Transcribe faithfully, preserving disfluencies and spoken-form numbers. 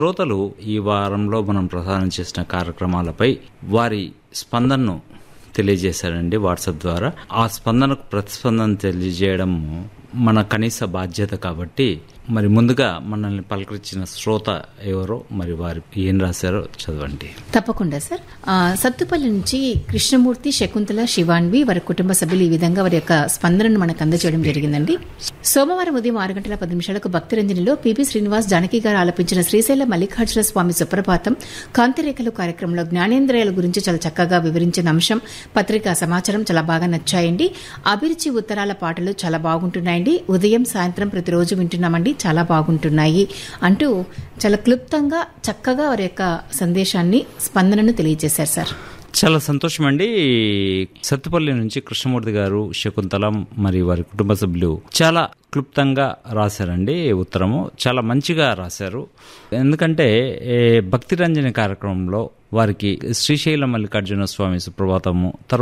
శ్రోతలు ఈ వారంలో మనం ప్రసారం చేసిన కార్యక్రమాలపై వారి స్పందనను తెలియజేశారండి వాట్సాప్ ద్వారా. ఆ స్పందనకు ప్రతిస్పందన తెలియజేయడం మన కనీస బాధ్యత కాబట్టి మరి ముందుగా మనల్ని పలకరించిన శ్రోత ఎవరో మరి వారి ఏం రాశారో చదవండి. తప్పకుండా సార్. ఆ, సత్తుపల్లి నుంచి కృష్ణమూర్తి, శకుంతల, శివాన్వి వారి కుటుంబ సభ్యులు ఈ విధంగా వారి యొక్క స్పందనను మనకు అందజేయడం జరిగిందండి. సోమవారం ఉదయం ఆరు గంటల పది నిమిషాలకు భక్తిరంజనిలో పిపి శ్రీనివాస్ జానకి గారు ఆలపించిన శ్రీశైల మల్లికార్జున స్వామి సుప్రభాతం కాంతిరేఖలు కార్యక్రమంలో జ్ఞానేంద్రియాల గురించి చాలా చక్కగా వివరించిన అంశం, పత్రికా సమాచారం చాలా బాగా నచ్చాయండి. అభిరుచి ఉత్తరాల పాటలు చాలా బాగుంటున్నాయండి. ఉదయం సాయంత్రం ప్రతిరోజు వింటున్నామండి, చాలా బాగుంటున్నాయి అంటూ చాలా క్లుప్తంగా చక్కగా వారి యొక్క సందేశాన్ని, స్పందనను తెలియజేశారు సార్. చాలా సంతోషం అండి. సత్తుపల్లి నుంచి కృష్ణమూర్తి గారు, శకుంతల మరి వారి కుటుంబ సభ్యులు చాలా క్లుప్తంగా రాశారండి ఉత్తరము. చాలా మంచిగా రాశారు. ఎందుకంటే భక్తిరంజని కార్యక్రమంలో వారికి శ్రీశైల మల్లికార్జున స్వామి సుప్రభాతము తర్వాత